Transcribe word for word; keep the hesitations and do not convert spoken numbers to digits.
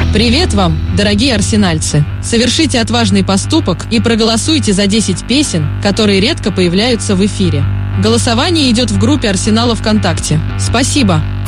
Привет вам, дорогие арсенальцы! Совершите отважный поступок и проголосуйте за десять песен, которые редко появляются в эфире. Голосование идет в группе Арсенала ВКонтакте. Спасибо!